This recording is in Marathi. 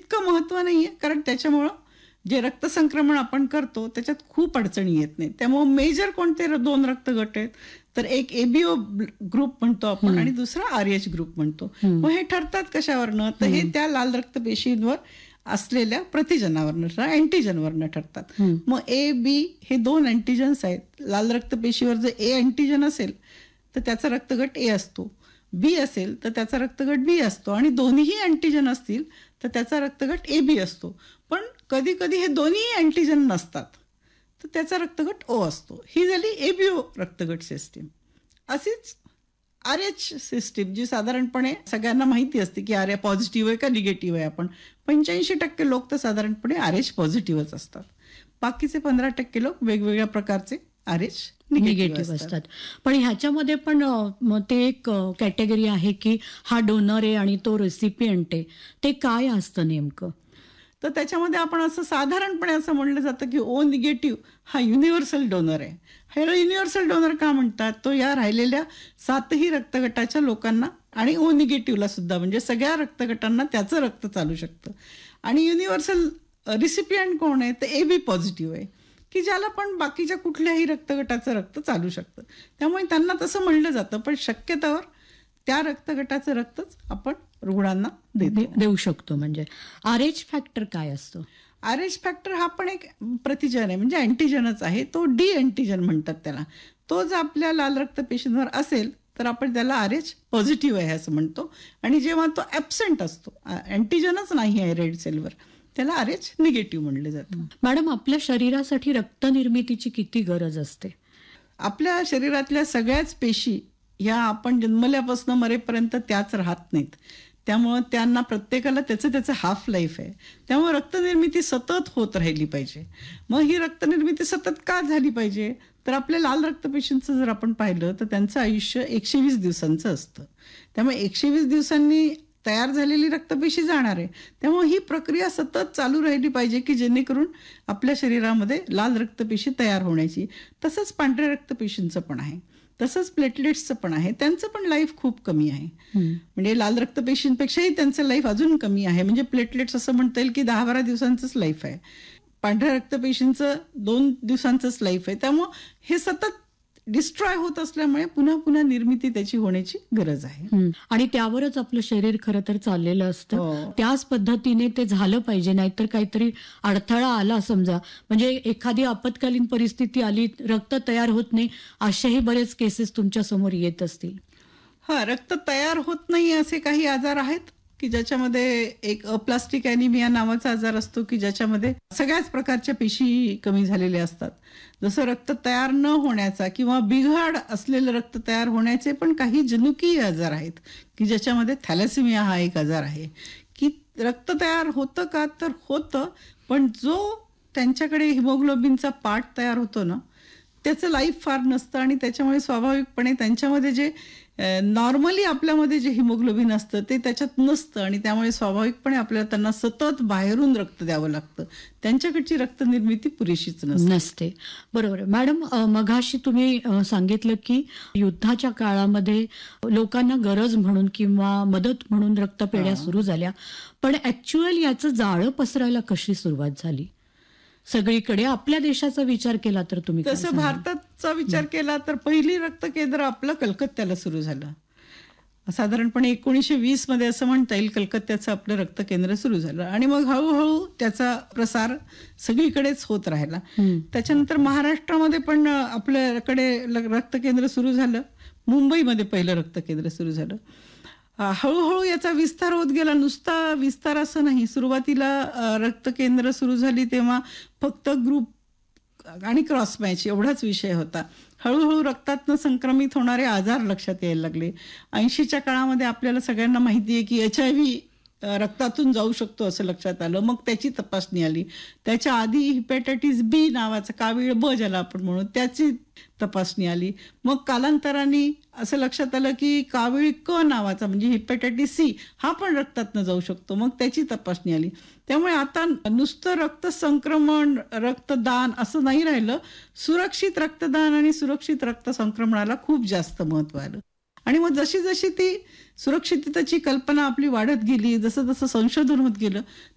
तितकं महत्त्व नाहीये, कारण त्याच्यामुळं जे रक्तसंक्रमण आपण करतो त्याच्यात खूप अडचणी येत नाही. त्यामुळे मेजर कोणते 2 रक्तगट आहेत, तर एक एबीओ ग्रुप म्हणतो आपण आणि दुसरा आरएच ग्रुप म्हणतो. मग हे ठरतात कशावरनं, तर हे त्या लाल रक्तपेशींवर असलेल्या प्रतिजनावरनं, अँटीजनवरनं ठरतात. मग ए बी हे 2 अँटीजन्स आहेत. लाल रक्तपेशीवर जर ए अँटीजन असेल तर त्याचा रक्तगट ए असतो, बी असेल तर त्याचा रक्तगट बी असतो आणि दोन्हीही अँटीजन असतील तर त्याचा रक्तगट ए बी असतो. पण कधी कधी हे दोन्ही अँटीजन नसतात तर त्याचा रक्तगट ओ असतो. ही झाली एबीओ रक्तगट सिस्टीम. अशीच आर एच सिस्टीम जी साधारणपणे सगळ्यांना माहिती असते की आर ए पॉझिटिव्ह आहे का निगेटिव्ह आहे. आपण 85% लोक तर साधारणपणे आर एच पॉझिटिव्हच असतात. बाकीचे 15% लोक वेगवेगळ्या प्रकारचे आर एच निगेटिव्ह असतात. पण ह्याच्यामध्ये पण ते एक कॅटेगरी आहे की हा डोनर आहे आणि तो रेसिपियंट आहे. ते काय असतं नेमकं? तर त्याच्यामध्ये आपण असं साधारणपणे असं म्हणलं जातं की ओ निगेटिव्ह हा युनिव्हर्सल डोनर आहे. ह्याला युनिव्हर्सल डोनर का म्हणतात, तो या राहिलेल्या 7ही रक्तगटाच्या लोकांना आणि ओ निगेटिव्हला सुद्धा, म्हणजे सगळ्या रक्तगटांना त्याचं रक्त चालू शकतं. आणि युनिव्हर्सल रिसिपियंट कोण आहे, तर ए बी पॉझिटिव्ह आहे की ज्याला पण बाकीच्या कुठल्याही रक्तगटाचं रक्त चालू शकतं. त्यामुळे त्यांना तसं म्हणलं जातं, पण शक्यतोवर त्या रक्तगटाचं रक्तच आपण रुग्णांना देऊ शकतो. म्हणजे आर एच फॅक्टर काय असतो? आर एच फॅक्टर हा पण एक प्रतिजन आहे, म्हणजे अँटीजनच आहे. तो डी अँटीजन म्हणतात त्याला. तो जर आपल्या लाल रक्तपेशींवर असेल तर आपण त्याला आर एच पॉझिटिव्ह आहे असं म्हणतो. आणि जेव्हा तो ॲब्सेंट असतो, अँटीजनच नाही आहे रेड सेलवर, त्याला आर एच निगेटिव्ह म्हणलं जातं. मॅडम, आपल्या शरीरासाठी रक्त निर्मितीची किती गरज असते? आपल्या शरीरातल्या सगळ्याच पेशी ह्या आपण जन्मल्यापासून मरेपर्यंत त्याच राहत नाहीत. त्यामुळं त्यांना प्रत्येकाला त्याचं हाफ लाईफ आहे. त्यामुळे रक्तनिर्मिती सतत होत राहिली पाहिजे. मग ही रक्तनिर्मिती सतत का झाली पाहिजे, तर आपल्या लाल रक्तपेशींचं जर आपण पाहिलं तर त्यांचं आयुष्य 120 दिवसांचं असतं. त्यामुळे 120 दिवसांनी तयार झालेली रक्तपेशी जाणार आहे. त्यामुळे ही प्रक्रिया सतत चालू राहिली पाहिजे की जेणेकरून आपल्या शरीरामध्ये लाल रक्तपेशी तयार होण्याची. तसंच पांढऱ्या रक्तपेशींचं पण आहे, तसंच प्लेटलेट्सचं पण आहे. त्यांचं पण लाईफ खूप कमी आहे. म्हणजे लाल रक्तपेशींपेक्षाही त्यांचं लाईफ अजून कमी आहे. म्हणजे प्लेटलेट्स असं म्हणता येईल की 10-12 दिवसांचंच लाईफ आहे. पांढऱ्या रक्तपेशींचं 2 दिवसांचंच लाईफ आहे. त्यामुळं हे सतत डिस्ट्रॉय होत असल्यामुळे पुन्हा पुन्हा निर्मिती त्याची होण्याची गरज आहे. आणि त्यावरच आपलं शरीर खरं तर चाललेलं असतं. त्याच पद्धतीने ते झालं पाहिजे, नाहीतर काहीतरी अडथळा आला समजा, म्हणजे एखादी आपत्कालीन परिस्थिती आली, रक्त तयार होत नाही, असेही बरेच केसेस तुमच्या समोर येत असतील. रक्त तयार होत नाही असे काही आजार आहेत की ज्याच्यामध्ये एक अप्लास्टिक ॲनिमिया नावाचा आजार असतो की ज्याच्यामध्ये सगळ्याच प्रकारच्या पेशी कमी झालेल्या असतात. जसं रक्त तयार न होण्याचा किंवा बिघाड असलेलं रक्त तयार होण्याचे पण काही जनुकीय आजार आहेत की ज्याच्यामध्ये थॅलेसेमिया हा एक आजार आहे. की रक्त तयार होतं का, तर होतं, पण जो त्यांच्याकडे हिमोग्लोबिनचा पार्ट तयार होतो ना, त्याचं लाईफ फार नसतं आणि त्याच्यामुळे स्वाभाविकपणे त्यांच्यामध्ये जे नॉर्मली आपल्यामध्ये जे हिमोग्लोबिन असतं ते त्याच्यात नसतं आणि त्यामुळे स्वाभाविकपणे आपल्याला त्यांना सतत बाहेरून रक्त द्यावं लागतं. त्यांच्याकडची रक्तनिर्मिती पुरेशीच नसते. बरोबर. मॅडम, मघाशी तुम्ही सांगितलं की युद्धाच्या काळामध्ये लोकांना गरज म्हणून किंवा मदत म्हणून रक्तपेढ्या सुरू झाल्या, पण ऍक्च्युअल याचं जाळं पसरायला कशी सुरुवात झाली सगळीकडे? आपल्या देशाचा विचार केला तर तुम्ही तसं भारताचा विचार केला तर पहिली रक्त केंद्र आपलं कलकत्त्याला सुरू झालं. साधारणपणे 1920 मध्ये असं म्हणता येईल कलकत्त्याचं आपलं रक्त केंद्र सुरू झालं आणि मग हळूहळू त्याचा प्रसार सगळीकडेच होत राहिला. त्याच्यानंतर महाराष्ट्रामध्ये पण आपल्याकडे रक्त केंद्र सुरू झालं. मुंबईमध्ये पहिलं रक्त केंद्र सुरू झालं. हळूहळू याचा विस्तार होत गेला. नुसता विस्तार असं नाही. सुरुवातीला रक्त केंद्र सुरू झाली तेव्हा फक्त ग्रुप आणि क्रॉस मॅच एवढाच विषय होता. हळूहळू रक्तातनं संक्रमित होणारे आजार लक्षात यायला लागले. 80च्या काळामध्ये आपल्याला सगळ्यांना माहिती आहे की HIV रक्तातून जाऊ शकतो असं लक्षात आलं. मग त्याची तपासणी आली. त्याच्या आधी हिपॅटायटिस बी नावाचा, कावीळ ब ज्याला आपण म्हणू, त्याची तपासणी आली. मग कालांतराने असं लक्षात आलं की कावीळ क नावाचा म्हणजे हिपॅटायटिस सी हा पण रक्तातनं जाऊ शकतो. मग त्याची तपासणी आली. त्यामुळे आता नुसतं रक्त संक्रमण, रक्तदान असं नाही राहिलं. सुरक्षित रक्तदान आणि सुरक्षित रक्त संक्रमणाला खूप जास्त महत्त्व आलं. आणि मग जशी जशी ती सुरक्षिततेची कल्पना आपली वाढत गेली, जसं जसं संशोधन होत गेलं